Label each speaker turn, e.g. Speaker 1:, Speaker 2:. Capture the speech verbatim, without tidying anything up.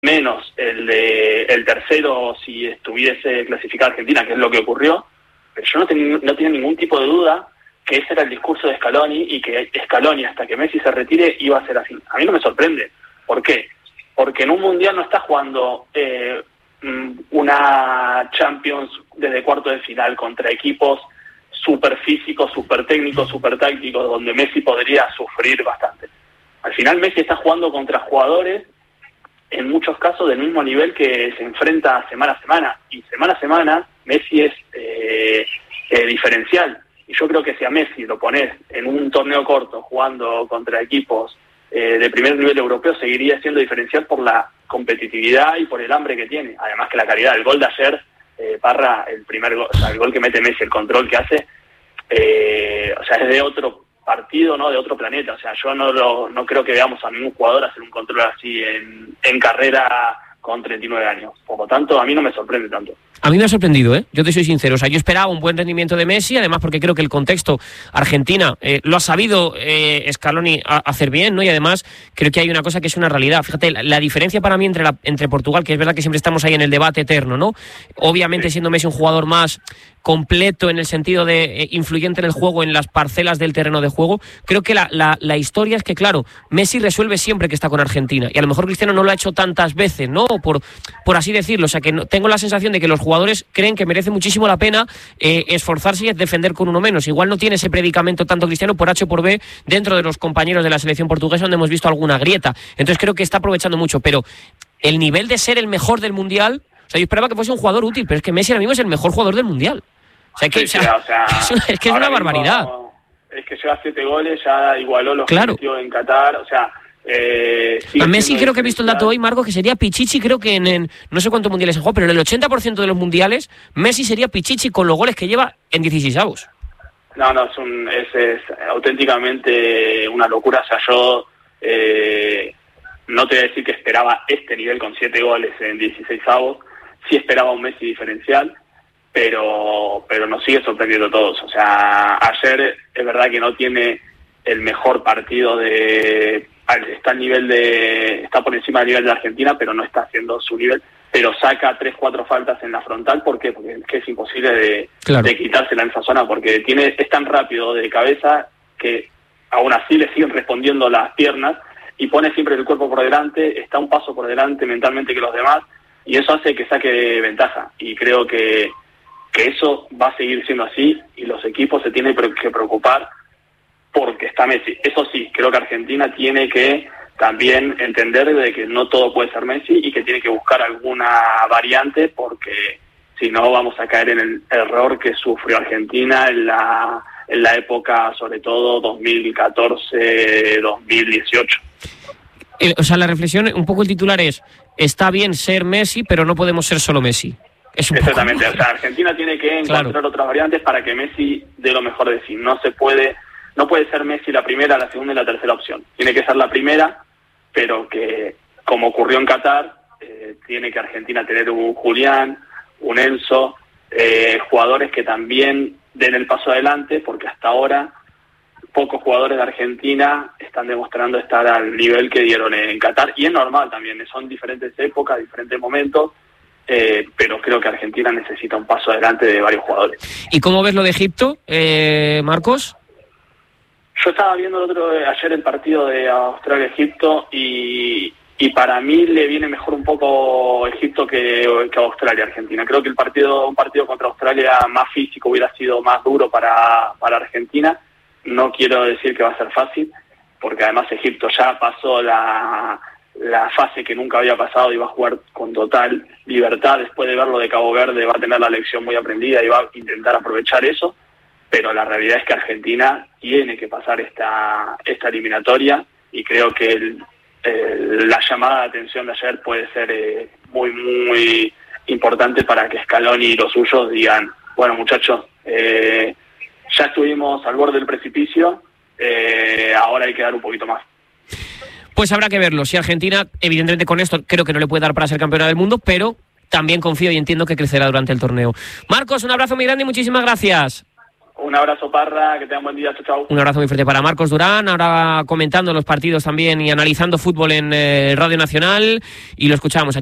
Speaker 1: menos el de el tercero si estuviese clasificada Argentina, que es lo que ocurrió, pero yo no, ten, no tenía ningún tipo de duda que ese era el discurso de Scaloni y que Scaloni hasta que Messi se retire iba a ser así. A mí no me sorprende. ¿Por qué? Porque en un Mundial no está jugando eh, una Champions desde cuarto de final contra equipos súper físicos, súper técnicos, súper tácticos, donde Messi podría sufrir bastante. Al final Messi está jugando contra jugadores en muchos casos del mismo nivel que se enfrenta semana a semana, y semana a semana Messi es eh, eh, diferencial, y yo creo que si a Messi lo pones en un torneo corto jugando contra equipos eh, de primer nivel europeo, seguiría siendo diferencial por la competitividad y por el hambre que tiene, además que la calidad. El gol de ayer, eh, Parra, el primer gol, o sea, el gol que mete Messi, el control que hace, eh, o sea, es de otro partido, no de otro planeta. O sea, yo no lo, no creo que veamos a ningún jugador hacer un control así en, en carrera con treinta y nueve años. Por lo tanto, a mí no me sorprende tanto.
Speaker 2: A mí me ha sorprendido, ¿eh? Yo te soy sincero. O sea, yo esperaba un buen rendimiento de Messi, además porque creo que el contexto Argentina eh, lo ha sabido eh, Scaloni a, hacer bien, ¿no? Y además creo que hay una cosa que es una realidad. Fíjate, la, la diferencia para mí entre, la, entre Portugal, que es verdad que siempre estamos ahí en el debate eterno, ¿no? Obviamente
Speaker 1: Sí.
Speaker 2: siendo Messi un jugador más completo en el sentido de eh, influyente en el juego, en las parcelas del terreno de juego, creo que la, la, la historia es que, claro, Messi resuelve siempre que está con Argentina, y a lo mejor Cristiano no lo ha hecho tantas veces, ¿no? Por, por así decirlo. O sea, que no, tengo la sensación de que los jugadores creen que merece muchísimo la pena eh, esforzarse y defender con uno menos. Igual no tiene ese predicamento tanto Cristiano por H o por B dentro de los compañeros de la selección portuguesa, donde hemos visto alguna grieta. Entonces creo que está aprovechando mucho, pero el nivel de ser el mejor del Mundial, o sea, yo esperaba que fuese un jugador útil, pero es que Messi ahora mismo es el mejor jugador del Mundial. O sea, que,
Speaker 1: Sí,
Speaker 2: o sea,
Speaker 1: o sea,
Speaker 2: es, una, es que es una barbaridad.
Speaker 1: Mismo, es que lleva siete goles, ya igualó los
Speaker 2: Claro.
Speaker 1: que metió en Qatar, o sea... Eh,
Speaker 2: A Messi creo que he visto el dato hoy, Marco, que sería Pichichi, creo que en, en no sé cuántos mundiales en juego, pero en el ochenta por ciento de los mundiales Messi sería Pichichi con los goles que lleva en dieciseisavos.
Speaker 1: No, no, es, un, es, es auténticamente una locura. O sea, yo eh, no te voy a decir que esperaba este nivel con siete goles en dieciseisavos, sí esperaba un Messi diferencial, pero pero nos sigue sorprendiendo a todos. O sea, ayer es verdad que no tiene el mejor partido de... está al nivel de está por encima del nivel de Argentina, pero no está haciendo su nivel, pero saca tres, cuatro faltas en la frontal. ¿Por qué? Porque es que es imposible de,
Speaker 2: claro.
Speaker 1: de quitársela en esa zona, porque tiene es tan rápido de cabeza que aún así le siguen respondiendo las piernas, y pone siempre el cuerpo por delante, está un paso por delante mentalmente que los demás, y eso hace que saque ventaja, y creo que, que eso va a seguir siendo así, y los equipos se tienen que preocupar porque está Messi. Eso sí, creo que Argentina tiene que también entender de que no todo puede ser Messi y que tiene que buscar alguna variante, porque si no vamos a caer en el error que sufrió Argentina en la, en la época, sobre todo dos mil catorce dos mil dieciocho.
Speaker 2: El, o sea, la reflexión, un poco el titular es: está bien ser Messi, pero no podemos ser solo Messi. Es un
Speaker 1: Exactamente,
Speaker 2: poco...
Speaker 1: o sea, Argentina tiene que encontrar claro. otras variantes para que Messi dé lo mejor de sí. No se puede... No puede ser Messi la primera, la segunda y la tercera opción. Tiene que ser la primera, pero que, como ocurrió en Qatar, eh, tiene que Argentina tener un Julián, un Enzo, eh, jugadores que también den el paso adelante, porque hasta ahora pocos jugadores de Argentina están demostrando estar al nivel que dieron en Qatar, y es normal también, son diferentes épocas, diferentes momentos, eh, pero creo que Argentina necesita un paso adelante de varios jugadores.
Speaker 2: ¿Y cómo ves lo de Egipto, eh, Marcos?
Speaker 1: Yo estaba viendo el otro ayer el partido de Australia-Egipto y, y para mí le viene mejor un poco Egipto que, que Australia-Argentina. Creo que el partido un partido contra Australia más físico hubiera sido más duro para, para Argentina. No quiero decir que va a ser fácil, porque además Egipto ya pasó la, la fase que nunca había pasado y va a jugar con total libertad. Después de verlo de Cabo Verde va a tener la lección muy aprendida y va a intentar aprovechar eso. Pero la realidad es que Argentina tiene que pasar esta esta eliminatoria, y creo que el, el, la llamada de atención de ayer puede ser eh, muy, muy importante para que Scaloni y los suyos digan: bueno, muchachos, eh, ya estuvimos al borde del precipicio, eh, ahora hay que dar un poquito más.
Speaker 2: Pues habrá que verlo. Si Argentina, evidentemente con esto, creo que no le puede dar para ser campeona del mundo, pero también confío y entiendo que crecerá durante el torneo. Marcos, un abrazo muy grande y muchísimas gracias.
Speaker 1: Un abrazo, Parra, que tengan buen día, chau, chau.
Speaker 2: Un abrazo muy fuerte para Marcos Durán, ahora comentando los partidos también y analizando fútbol en eh, Radio Nacional, y lo escuchamos aquí.